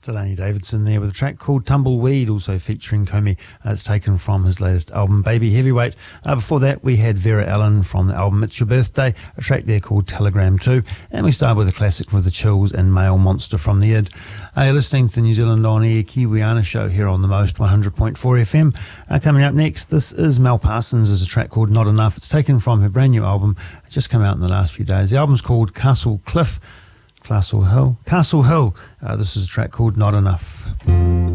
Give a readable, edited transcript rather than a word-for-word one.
Delaney Davidson there with a track called Tumbleweed, also featuring Comey. It's taken from his latest album, Baby Heavyweight. Before that, we had Vera Ellen from the album It's Your Birthday, a track there called Telegram 2. And we started with a classic with The Chills and Male Monster from the Id. You're listening to the New Zealand On Air Kiwiana show here on the Most 100.4 FM. Coming up next, this is Mel Parsons. There's a track called Not Enough. It's taken from her brand new album. It's just come out in the last few days. The album's called Castle Hill. This is a track called Not Enough.